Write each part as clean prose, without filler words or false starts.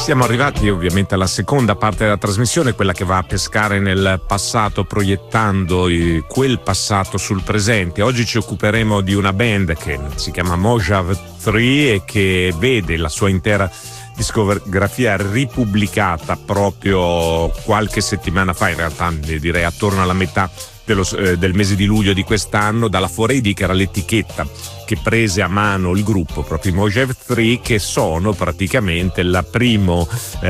Siamo arrivati ovviamente alla seconda parte della trasmissione, quella che va a pescare nel passato proiettando quel passato sul presente. Oggi ci occuperemo di una band che si chiama Mojave 3 e che vede la sua intera discografia ripubblicata proprio qualche settimana fa, in realtà direi attorno alla metà del mese di luglio di quest'anno, dalla 4AD, che era l'etichetta che prese a mano il gruppo, proprio i Mojave 3, che sono praticamente il primo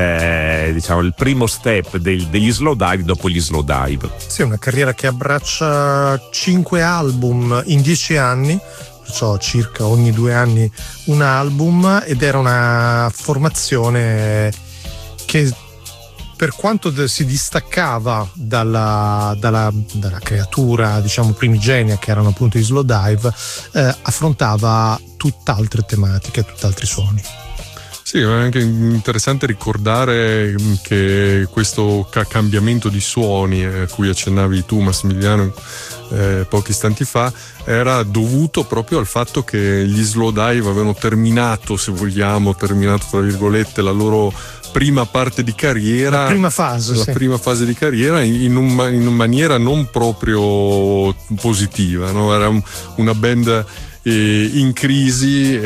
step degli Slowdive dopo gli Slowdive. Sì, una carriera che abbraccia 5 album in 10 anni, perciò circa ogni 2 anni un album, ed era una formazione che, per quanto si distaccava dalla creatura, diciamo, primigenia che erano appunto i Slowdive, affrontava tutt'altre tematiche, tutt'altri suoni. Sì, è anche interessante ricordare che questo cambiamento di suoni a cui accennavi tu, Massimiliano, pochi istanti fa, era dovuto proprio al fatto che gli Slowdive avevano terminato, se vogliamo, tra virgolette, la loro prima parte di carriera, la prima fase di carriera in una maniera non proprio positiva, no? Era una band in crisi,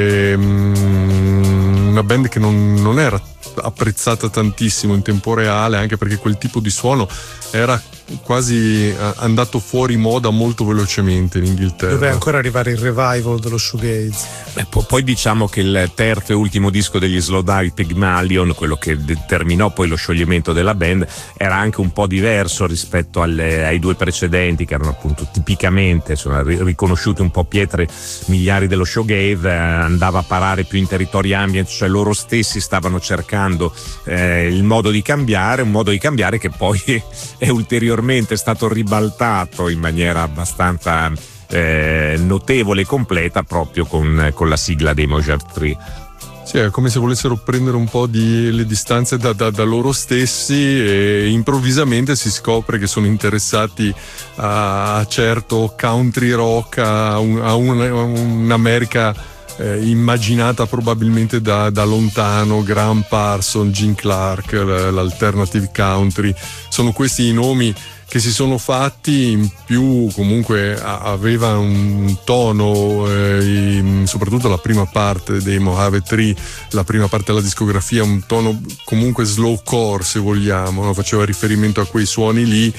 una band che non era apprezzata tantissimo in tempo reale, anche perché quel tipo di suono era quasi andato fuori moda molto velocemente in Inghilterra. Doveva ancora arrivare il revival dello shoegaze. Poi diciamo che il terzo e ultimo disco degli Slowdive, Pygmalion, quello che determinò poi lo scioglimento della band, era anche un po' diverso rispetto ai due precedenti, che erano appunto tipicamente riconosciuti un po' pietre miliari dello shoegaze. Andava a parare più in territori ambient, cioè loro stessi stavano cercando il modo di cambiare, un modo di cambiare che poi è ulteriormente stato ribaltato in maniera abbastanza notevole e completa proprio con la sigla dei Mojave 3. Sì, è come se volessero prendere un po' le distanze da loro stessi, e improvvisamente si scopre che sono interessati a certo country rock, a un'America immaginata probabilmente da lontano, Graham Parsons, Gene Clark, l'alternative country. Sono questi i nomi che si sono fatti. In più comunque aveva un tono, soprattutto la prima parte dei Mojave 3, la prima parte della discografia, un tono comunque slowcore, se vogliamo, no? Faceva riferimento a quei suoni lì,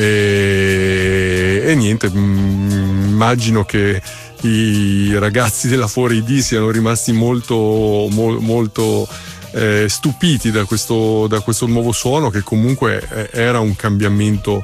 e niente, immagino che i ragazzi della 4AD siano rimasti molto stupiti da questo nuovo suono, che comunque era un cambiamento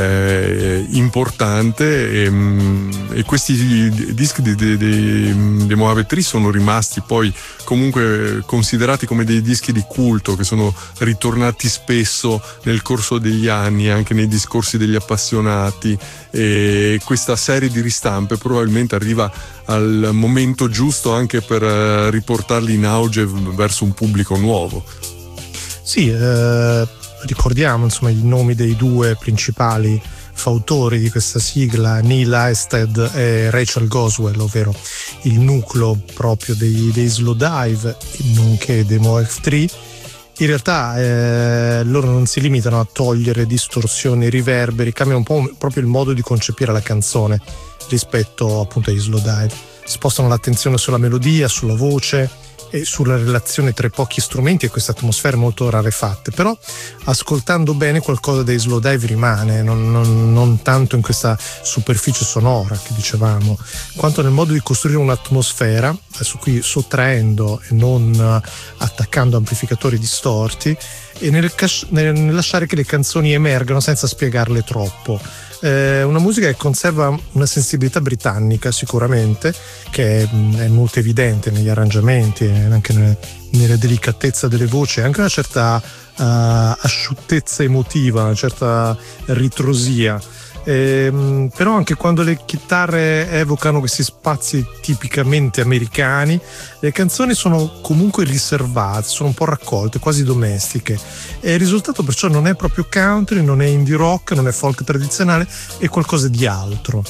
importante, e questi dischi dei Mojave 3 sono rimasti poi comunque considerati come dei dischi di culto, che sono ritornati spesso nel corso degli anni anche nei discorsi degli appassionati, e questa serie di ristampe probabilmente arriva al momento giusto anche per riportarli in auge verso un pubblico nuovo. Sì, ricordiamo insomma i nomi dei due principali fautori di questa sigla, Neil Aested e Rachel Goswell, ovvero il nucleo proprio dei Slowdive, nonché dei Mojave 3. In realtà loro non si limitano a togliere distorsioni, riverberi, cambiano un po' proprio il modo di concepire la canzone rispetto appunto agli Slowdive. Spostano l'attenzione sulla melodia, sulla voce e sulla relazione tra i pochi strumenti e queste atmosfere molto rarefatte. Però ascoltando bene qualcosa dei Slowdive rimane, non tanto in questa superficie sonora che dicevamo, quanto nel modo di costruire un'atmosfera, adesso qui sottraendo e non attaccando amplificatori distorti, e nel lasciare che le canzoni emergano senza spiegarle troppo. Una musica che conserva una sensibilità britannica sicuramente, che è molto evidente negli arrangiamenti e anche nella delicatezza delle voci, anche una certa asciuttezza emotiva, una certa ritrosia. Però anche quando le chitarre evocano questi spazi tipicamente americani, le canzoni sono comunque riservate, sono un po' raccolte, quasi domestiche, e il risultato perciò non è proprio country, non è indie rock, non è folk tradizionale, è qualcosa di altro.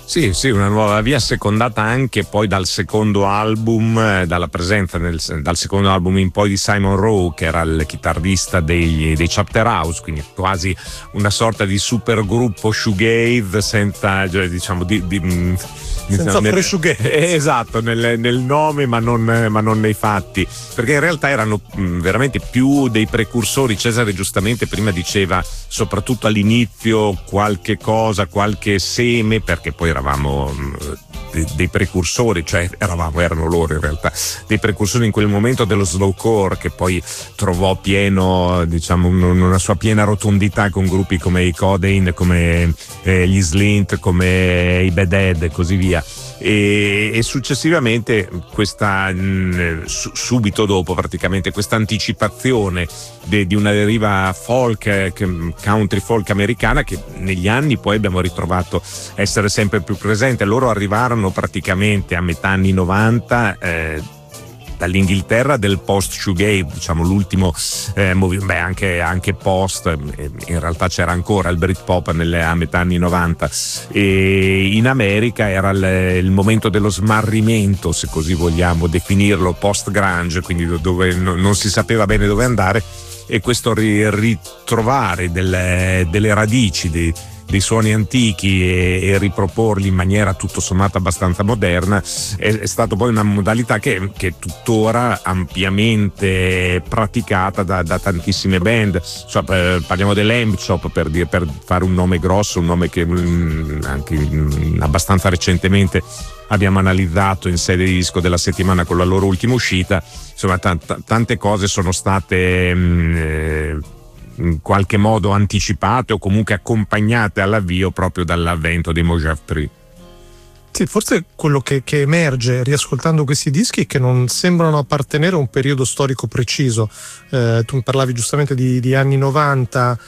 Sì, sì, una nuova via secondata anche poi dal secondo album, dalla presenza dal secondo album in poi di Simon Rowe, che era il chitarrista dei Chapter House, quindi quasi una sorta di supergruppo shoegaze senza, diciamo, senza pre-shoegaze. Esatto, nel nome ma non nei fatti, perché in realtà erano veramente più dei precursori. Cesare giustamente prima diceva soprattutto all'inizio qualche cosa, qualche seme, perché poi eravamo dei precursori, cioè erano loro in realtà dei precursori in quel momento dello slowcore, che poi trovò pieno, diciamo, una sua piena rotondità con gruppi come i Codeine, come gli Slint, come i Bad Head e così via. E successivamente subito dopo praticamente questa anticipazione di una deriva folk, country folk americana, che negli anni poi abbiamo ritrovato essere sempre più presente. Loro arrivarono praticamente a metà anni 90 dall'Inghilterra del post shoegaze, diciamo l'ultimo anche post, in realtà c'era ancora il Britpop a metà anni 90, e in America era il momento dello smarrimento, se così vogliamo definirlo, post grunge, quindi dove non si sapeva bene dove andare, e questo ritrovare delle radici dei suoni antichi e riproporli in maniera tutto sommato abbastanza moderna è stato poi una modalità che è tuttora ampiamente praticata da tantissime band. Cioè, parliamo dell'Lamb Chop per fare un nome grosso, un nome che anche abbastanza recentemente abbiamo analizzato in sede di disco della settimana con la loro ultima uscita. Insomma, tante cose sono state in qualche modo anticipate o comunque accompagnate all'avvio proprio dall'avvento dei Mojave 3. Sì, forse quello che emerge riascoltando questi dischi è che non sembrano appartenere a un periodo storico preciso. Tu parlavi giustamente di anni 90,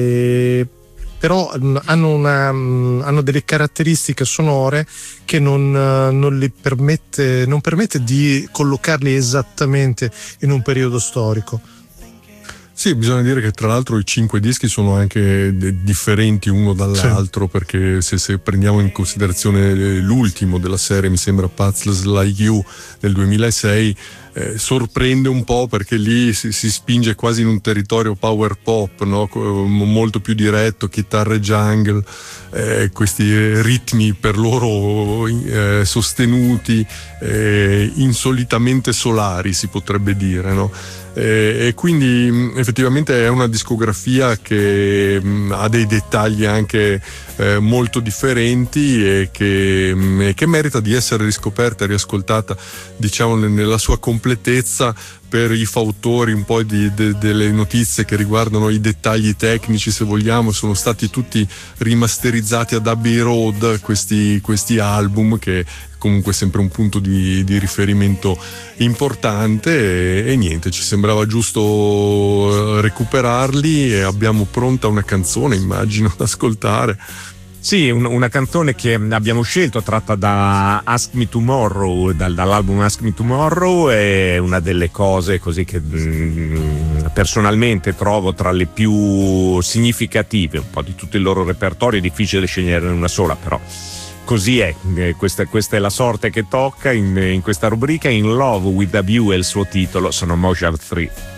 però hanno delle caratteristiche sonore che non permette di collocarli esattamente in un periodo storico. Sì, bisogna dire che tra l'altro i 5 dischi sono anche differenti uno dall'altro, sì, perché se prendiamo in considerazione l'ultimo della serie, mi sembra Pathless Like You del 2006, sorprende un po' perché lì si spinge quasi in un territorio power pop, no? Molto più diretto, chitarre jungle, questi ritmi per loro sostenuti, insolitamente solari, si potrebbe dire, no? E quindi effettivamente è una discografia che ha dei dettagli anche molto differenti e che merita di essere riscoperta e riascoltata, diciamo, nella sua completezza, per i fautori un po' delle notizie che riguardano i dettagli tecnici, se vogliamo. Sono stati tutti rimasterizzati ad Abbey Road questi album, che comunque è sempre un punto di riferimento importante, e niente, ci sembrava giusto recuperarli, e abbiamo pronta una canzone, immagino, da ascoltare. Sì, una canzone che abbiamo scelto, tratta da Ask Me Tomorrow, dall'album Ask Me Tomorrow. È una delle cose così che personalmente trovo tra le più significative un po' di tutto il loro repertorio. È difficile sceglierne una sola, però così è, questa è la sorte che tocca in questa rubrica. In Love with a View è il suo titolo, sono Mojave 3.